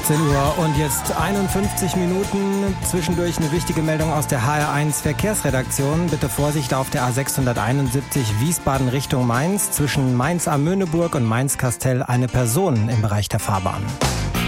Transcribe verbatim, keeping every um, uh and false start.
achtzehn Uhr und jetzt einundfünfzig Minuten. Zwischendurch eine wichtige Meldung aus der H R eins Verkehrsredaktion. Bitte Vorsicht auf der A sechshunderteinundsiebzig Wiesbaden Richtung Mainz. Zwischen Mainz am Möhneburg und Mainz-Kastell eine Person im Bereich der Fahrbahn.